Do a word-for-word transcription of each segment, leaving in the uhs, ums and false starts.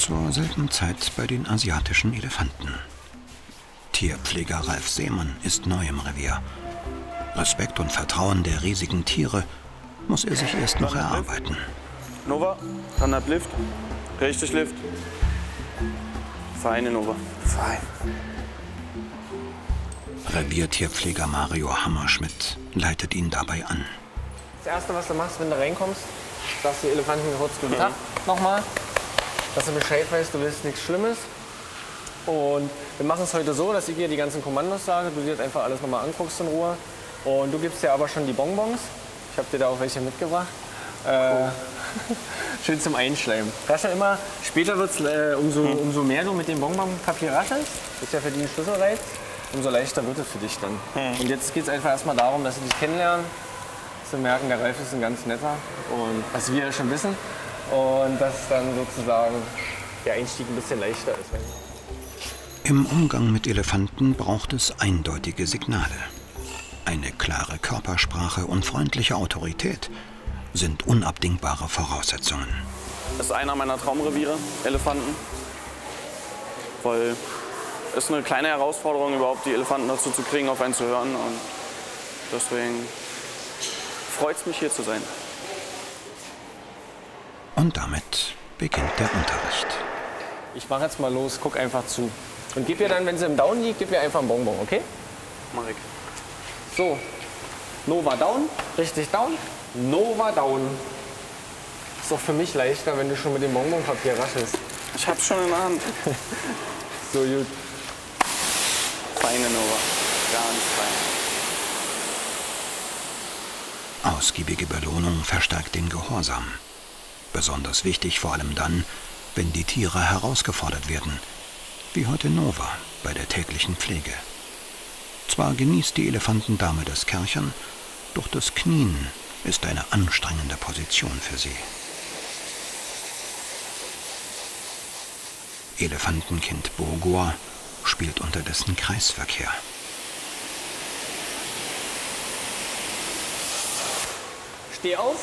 Zur selben Zeit bei den asiatischen Elefanten. Tierpfleger Ralf Seemann ist neu im Revier. Respekt und Vertrauen der riesigen Tiere muss er sich erst noch erarbeiten. Nova, Standard Lift, richtig Lift. Feine Nova. Fein. Reviertierpfleger Mario Hammerschmidt leitet ihn dabei an. Das Erste, was du machst, wenn du reinkommst, sagst du Elefanten kurz guten Tag nochmal, dass du Bescheid weißt, du willst nichts Schlimmes. Und wir machen es heute so, dass ich dir die ganzen Kommandos sage, du dir das einfach alles nochmal anguckst in Ruhe. Und du gibst dir aber schon die Bonbons. Ich habe dir da auch welche mitgebracht. Äh, schön zum Einschleimen. Rasche immer, später wird es, äh, umso, umso mehr du mit dem Bonbonpapier raschelst, ist ja für die ein Schlüsselreiz, umso leichter wird es für dich dann. Hm. Und jetzt geht es einfach erstmal darum, dass sie dich kennenlernen, dass sie merken, der Ralf ist ein ganz netter, und was wir ja schon wissen. Und dass dann sozusagen der Einstieg ein bisschen leichter ist. Im Umgang mit Elefanten braucht es eindeutige Signale. Eine klare Körpersprache und freundliche Autorität sind unabdingbare Voraussetzungen. Das ist einer meiner Traumreviere, Elefanten. Weil es ist eine kleine Herausforderung, überhaupt die Elefanten dazu zu kriegen, auf einen zu hören. Und deswegen freut es mich, hier zu sein. Und damit beginnt der Unterricht. Ich mache jetzt mal los, guck einfach zu. Und gib ihr dann, wenn sie im Down liegt, gib ihr einfach einen Bonbon, okay? Mach ich. So, Nova down, richtig down, Nova down. Ist doch für mich leichter, wenn du schon mit dem Bonbonpapier raschelst. Ich hab's schon in der Hand. So gut. Feine Nova, ganz fein. Ausgiebige Belohnung verstärkt den Gehorsam. Besonders wichtig vor allem dann, wenn die Tiere herausgefordert werden, wie heute Nova bei der täglichen Pflege. Zwar genießt die Elefantendame das Kerchern, doch das Knien ist eine anstrengende Position für sie. Elefantenkind Burgoa spielt unterdessen Kreisverkehr. Steh auf.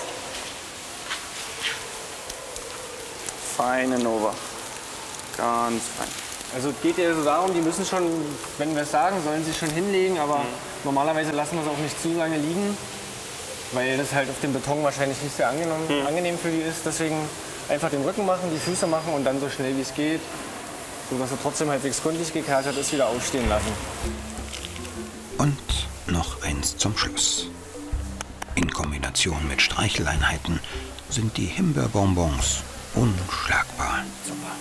Feine Nova, ganz fein. Also es geht ja so darum, die müssen schon, wenn wir es sagen, sollen sie schon hinlegen, aber mhm. normalerweise lassen wir es auch nicht zu lange liegen, weil das halt auf dem Beton wahrscheinlich nicht sehr angenehm, mhm. angenehm für die ist. Deswegen einfach den Rücken machen, die Füße machen und dann so schnell wie es geht, sodass er trotzdem halbwegs gründlich gekerchert ist, wieder aufstehen lassen. Und noch eins zum Schluss. In Kombination mit Streicheleinheiten sind die Himbeerbonbons unschlagbar. Super.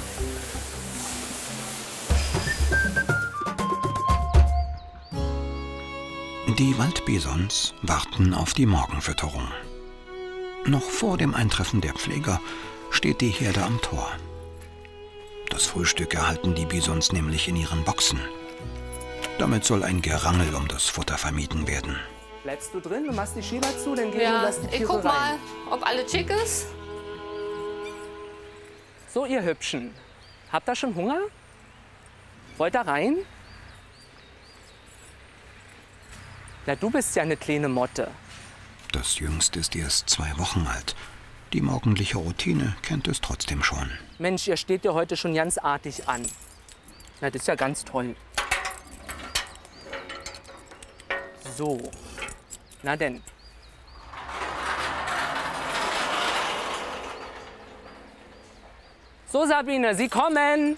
Die Waldbisons warten auf die Morgenfütterung. Noch vor dem Eintreffen der Pfleger steht die Herde am Tor. Das Frühstück erhalten die Bisons nämlich in ihren Boxen. Damit soll ein Gerangel um das Futter vermieden werden. Bleibst du drin und machst die Schieber zu, dann gehen ja, wir lass die Tiere ich guck rein. mal, ob alles schick ist. So, ihr Hübschen, habt ihr schon Hunger? Wollt ihr rein? Na, du bist ja eine kleine Motte. Das Jüngste ist erst zwei Wochen alt. Die morgendliche Routine kennt es trotzdem schon. Mensch, ihr steht ja heute schon ganz artig an. Na, das ist ja ganz toll. So, na denn. So, Sabine, Sie kommen.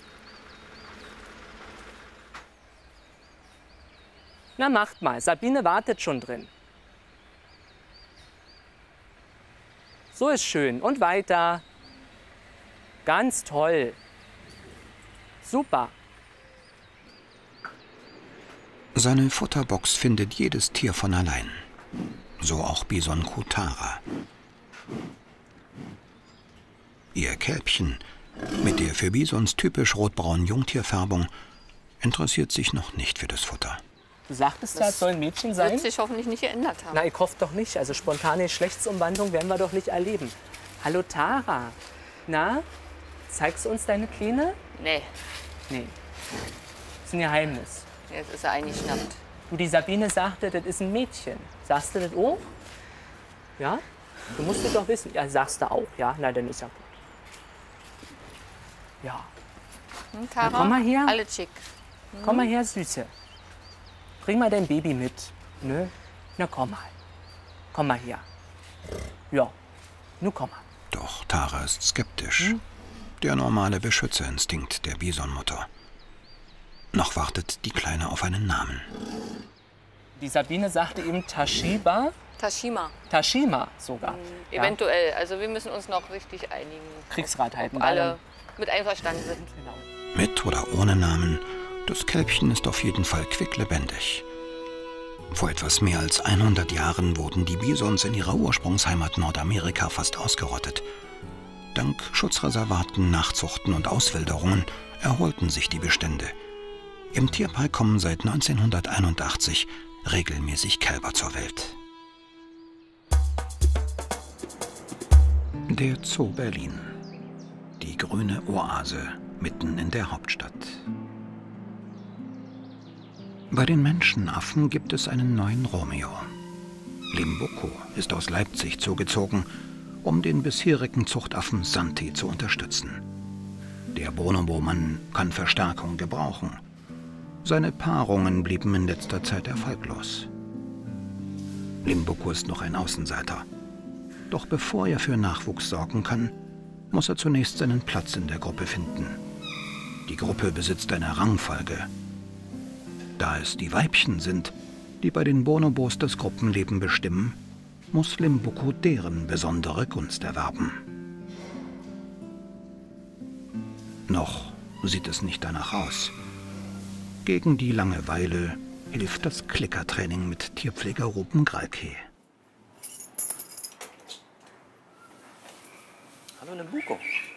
Na, macht mal. Sabine wartet schon drin. So ist schön. Und weiter. Ganz toll. Super. Seine Futterbox findet jedes Tier von allein. So auch Bison Kutara. Ihr Kälbchen, mit der für Bisons typisch rotbraunen Jungtierfärbung, interessiert sich noch nicht für das Futter. Du sagtest ja, es soll ein Mädchen sein? Wird sich hoffentlich nicht geändert haben. Na, ich hoffe doch nicht. Also spontane Geschlechtsumwandlung werden wir doch nicht erleben. Hallo Tara. Na, zeigst du uns deine Kleine? Nee, Nee. Das ist ein Geheimnis. jetzt ist er eingeschnappt. Du, die Sabine sagte, das ist ein Mädchen. Sagst du das auch? Ja? Du musst es doch wissen. Ja, sagst du auch, ja? Na, dann ist ja gut. Ja. Hm, Tara? Na, komm mal her. Alle schick. Komm mal her, Süße. Bring mal dein Baby mit. Nö? Na, komm mal. Komm mal her. Ja. Nun komm mal. Doch Tara ist skeptisch. Hm? Der normale Beschützerinstinkt der Bisonmutter. Noch wartet die Kleine auf einen Namen. Die Sabine sagte eben Tashiba. Tashima. Tashima sogar. Mhm. Eventuell. Also wir müssen uns noch richtig einigen. Kriegsrat halten. Ob alle mit einverstanden sind. Genau. Mit oder ohne Namen, das Kälbchen ist auf jeden Fall quicklebendig. Vor etwas mehr als hundert Jahren wurden die Bisons in ihrer Ursprungsheimat Nordamerika fast ausgerottet. Dank Schutzreservaten, Nachzuchten und Auswilderungen erholten sich die Bestände. Im Tierpark kommen seit neunzehnhunderteinundachtzig regelmäßig Kälber zur Welt. Der Zoo Berlin. Die grüne Oase mitten in der Hauptstadt. Bei den Menschenaffen gibt es einen neuen Romeo. Limboko ist aus Leipzig zugezogen, um den bisherigen Zuchtaffen Santi zu unterstützen. Der Bonobo-Mann kann Verstärkung gebrauchen. Seine Paarungen blieben in letzter Zeit erfolglos. Limboko ist noch ein Außenseiter. Doch bevor er für Nachwuchs sorgen kann, muss er zunächst seinen Platz in der Gruppe finden. Die Gruppe besitzt eine Rangfolge. Da es die Weibchen sind, die bei den Bonobos das Gruppenleben bestimmen, muss Limboko deren besondere Gunst erwerben. Noch sieht es nicht danach aus. Gegen die Langeweile hilft das Klickertraining mit Tierpfleger Ruben Gralke. Hallo Limboko.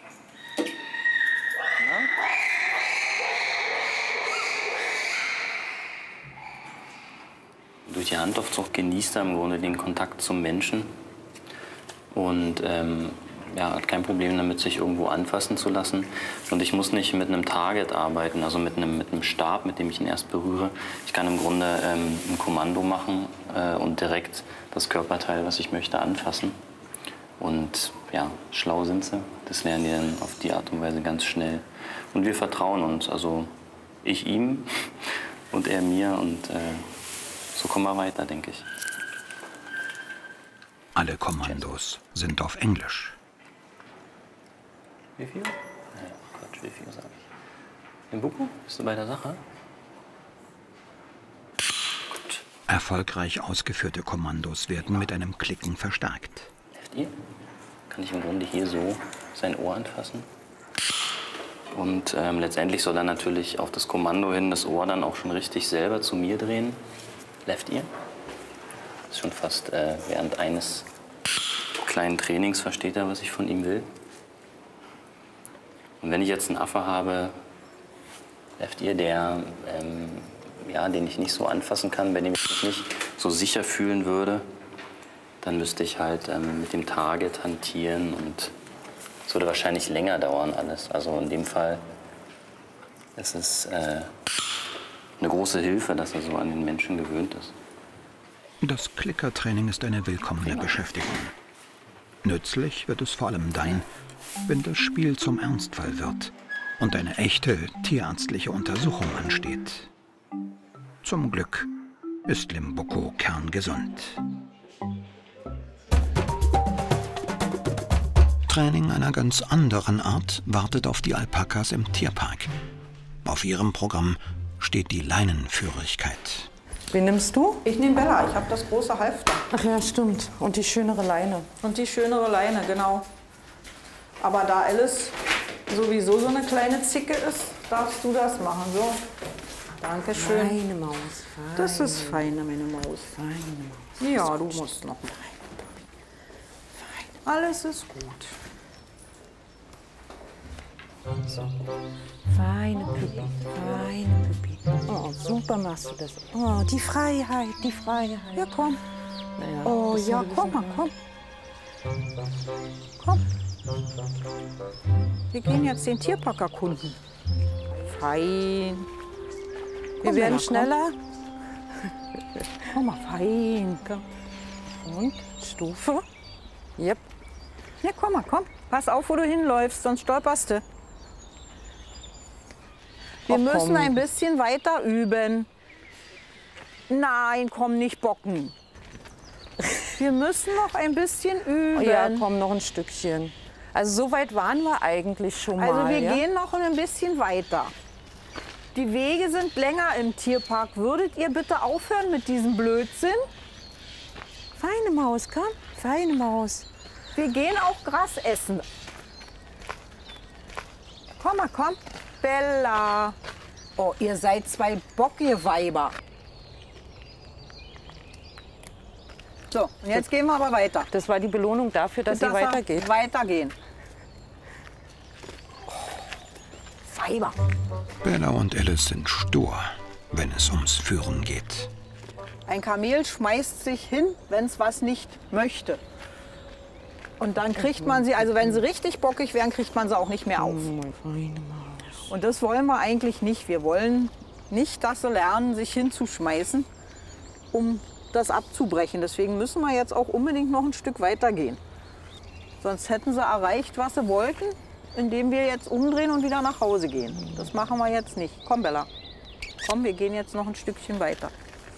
Durch die Handaufzucht genießt er im Grunde den Kontakt zum Menschen und ähm, ja, hat kein Problem damit, sich irgendwo anfassen zu lassen. Und ich muss nicht mit einem Target arbeiten, also mit einem, mit einem Stab, mit dem ich ihn erst berühre. Ich kann im Grunde ähm, ein Kommando machen äh, und direkt das Körperteil, was ich möchte, anfassen. Und ja, schlau sind sie. Das lernen die dann auf die Art und Weise ganz schnell. Und wir vertrauen uns, also ich ihm und er mir und äh, so kommen wir weiter, denke ich. Alle Kommandos sind auf Englisch. Wie viel? Ja, Quatsch, wie viel sage ich. Limboko, bist du bei der Sache? Gut. Erfolgreich ausgeführte Kommandos werden mit einem Klicken verstärkt. Helft ihr? Kann ich im Grunde hier so sein Ohr anfassen? Und ähm, letztendlich soll er natürlich auf das Kommando hin das Ohr dann auch schon richtig selber zu mir drehen. Left Ear. Das ist schon fast äh, während eines kleinen Trainings versteht er, was ich von ihm will. Und wenn ich jetzt einen Affe habe, Left Ear, der, ähm, ja, den ich nicht so anfassen kann, bei dem ich mich nicht so sicher fühlen würde, dann müsste ich halt ähm, mit dem Target hantieren und es würde wahrscheinlich länger dauern alles. Also in dem Fall ist es äh, eine große Hilfe, dass er so an den Menschen gewöhnt ist. Das Klickertraining ist eine willkommene Beschäftigung. Nützlich wird es vor allem dann, wenn das Spiel zum Ernstfall wird und eine echte tierärztliche Untersuchung ansteht. Zum Glück ist Limboko kerngesund. Training einer ganz anderen Art wartet auf die Alpakas im Tierpark. Auf ihrem Programm steht die Leinenführigkeit. Wen nimmst du? Ich nehme Bella, ich habe das große Halfter. Ach ja, stimmt. Und die schönere Leine. Und die schönere Leine, genau. Aber da Alice sowieso so eine kleine Zicke ist, darfst du das machen. So. Dankeschön. Feine Maus. Feine. Das ist feine, meine Maus. Feine Maus. Ja, du musst noch. Alles ist gut. So. Feine Püppi, feine Püppi. Oh, super machst du das. Oh, die Freiheit, die Freiheit. Ja, komm. Naja, Oh, ja, komm mal, komm. Komm. Wir gehen jetzt den Tierpark erkunden. Fein. Wir Komm, werden Bella, schneller. Komm mal, fein. Komm. Und Stufe. Yep. Ja, komm mal, komm. Pass auf, wo du hinläufst, sonst stolperst du. Wir Ach, müssen komm. ein bisschen weiter üben. Nein, komm, nicht bocken. Wir müssen noch ein bisschen üben. Ja, komm, noch ein Stückchen. Also so weit waren wir eigentlich schon mal. Also wir ja? gehen noch ein bisschen weiter. Die Wege sind länger im Tierpark. Würdet ihr bitte aufhören mit diesem Blödsinn? Feine Maus, komm, feine Maus. Wir gehen auch Gras essen. Komm mal, komm. Bella. Oh, ihr seid zwei Bockgeweiber. So, und jetzt gehen wir aber weiter. Das war die Belohnung dafür, dass ihr Dass wir weitergeht. Weitergehen. Oh, Weiber. Bella und Alice sind stur, wenn es ums Führen geht. Ein Kamel schmeißt sich hin, wenn es was nicht möchte. Und dann kriegt man sie, also wenn sie richtig bockig wären, kriegt man sie auch nicht mehr auf. Und das wollen wir eigentlich nicht. Wir wollen nicht, dass sie lernen, sich hinzuschmeißen, um das abzubrechen. Deswegen müssen wir jetzt auch unbedingt noch ein Stück weiter gehen. Sonst hätten sie erreicht, was sie wollten, indem wir jetzt umdrehen und wieder nach Hause gehen. Das machen wir jetzt nicht. Komm, Bella. Komm, wir gehen jetzt noch ein Stückchen weiter.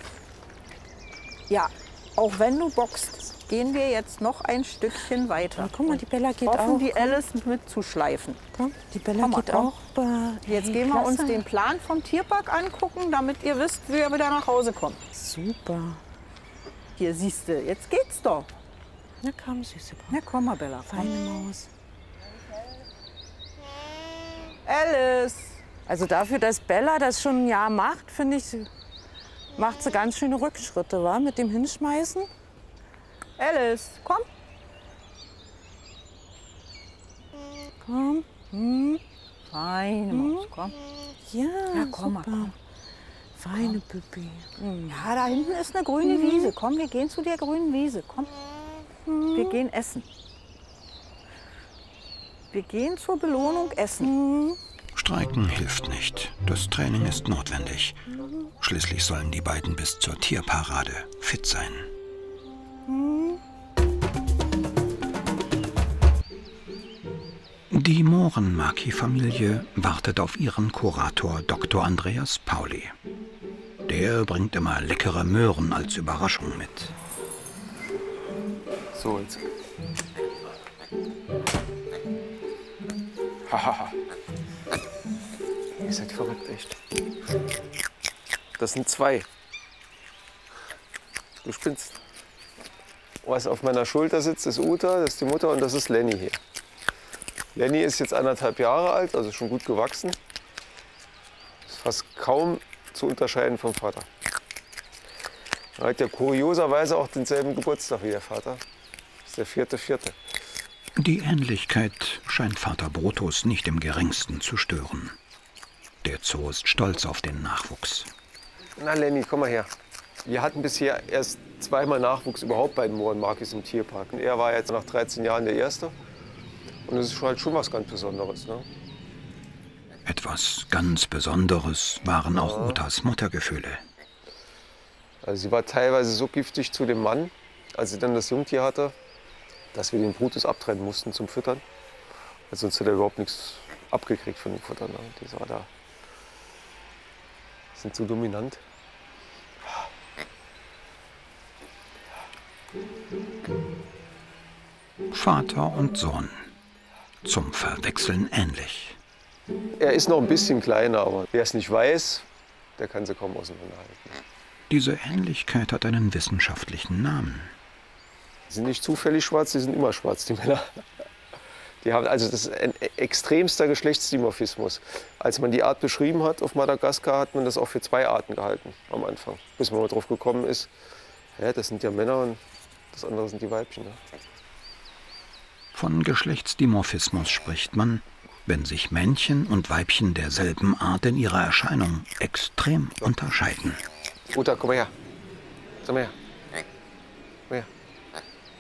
Ja, auch wenn du bockst, gehen wir jetzt noch ein Stückchen weiter. Ja, guck mal, die Bella geht Hoffen, auch. die Alice mitzuschleifen. Komm, die Bella Komm mal, geht komm. auch. Bah, Jetzt hey, gehen wir uns klasse. den Plan vom Tierpark angucken, damit ihr wisst, wie ihr wieder nach Hause kommt. Super. Hier siehst du, jetzt geht's doch. Na komm, Süße. Na komm mal, Bella. Komm. Feine Maus. Alice. Also dafür, dass Bella das schon ein Jahr macht, finde ich, macht sie ganz schöne Rückschritte, wa? Mit dem Hinschmeißen. Alice, komm. Komm. Hm. Feine Maus, komm. Ja, Ja, komm mal, super. komm. Feine Püppi. Hm. Ja, da hinten ist eine grüne Wiese. Komm, wir gehen zu der grünen Wiese. Komm. Wir gehen essen. Wir gehen zur Belohnung essen. Streiken hilft nicht. Das Training ist notwendig. Schließlich sollen die beiden bis zur Tierparade fit sein. Die Mohrenmaki-Familie wartet auf ihren Kurator Doktor Andreas Pauli. Der bringt immer leckere Möhren als Überraschung mit. So, jetzt. Hahaha. Ihr seid verrückt, echt. Das sind zwei. Du spinnst. Was auf meiner Schulter sitzt, ist Uta, das ist die Mutter und das ist Lenny hier. Lenny ist jetzt anderthalb Jahre alt, also schon gut gewachsen. Ist fast kaum zu unterscheiden vom Vater. Er hat ja kurioserweise auch denselben Geburtstag wie der Vater. Das ist der vierte Vierte. Die Ähnlichkeit scheint Vater Brutus nicht im geringsten zu stören. Der Zoo ist stolz auf den Nachwuchs. Na Lenny, komm mal her. Wir hatten bisher erst zweimal Nachwuchs überhaupt bei den Mohrenmakis im Tierpark. Und er war jetzt nach dreizehn Jahren der Erste. Und das ist halt schon was ganz Besonderes. Ne? Etwas ganz Besonderes waren auch Utas Muttergefühle. Also sie war teilweise so giftig zu dem Mann, als sie dann das Jungtier hatte, dass wir den Brutus abtrennen mussten zum Füttern. Also sonst hat er überhaupt nichts abgekriegt von dem Futter. Ne? Die war da. Sind so dominant. Vater und Sohn. Zum Verwechseln ähnlich. Er ist noch ein bisschen kleiner, aber wer es nicht weiß, der kann sie kaum auseinanderhalten. Diese Ähnlichkeit hat einen wissenschaftlichen Namen. Die sind nicht zufällig schwarz, die sind immer schwarz, die Männer. Die haben, also das ist ein extremster Geschlechtsdimorphismus. Als man die Art beschrieben hat auf Madagaskar, hat man das auch für zwei Arten gehalten am Anfang. Bis man mal drauf gekommen ist, ja, das sind ja Männer und das andere sind die Weibchen. Ne? Von Geschlechtsdimorphismus spricht man, wenn sich Männchen und Weibchen derselben Art in ihrer Erscheinung extrem unterscheiden. Uta, komm mal her. Komm mal her. Komm her.